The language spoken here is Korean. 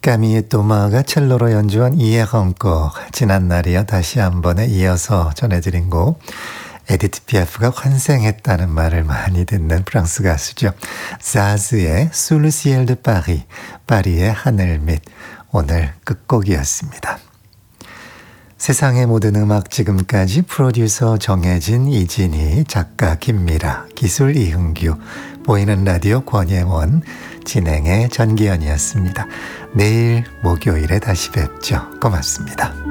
까미의 또마가 첼로로 연주한 이에헌곡, 지난날이야 다시 한 번에 이어서 전해드린 곡, 에디트 피아프가 환생했다는 말을 많이 듣는 프랑스 가수죠. 자즈의 Sous le ciel de Paris, 파리의 하늘 밑, 오늘 끝곡이었습니다. 세상의 모든 음악 지금까지 프로듀서 정혜진, 이진희, 작가 김미라, 기술 이흥규, 보이는 라디오 권예원, 진행의 전기현이었습니다. 내일 목요일에 다시 뵙죠. 고맙습니다.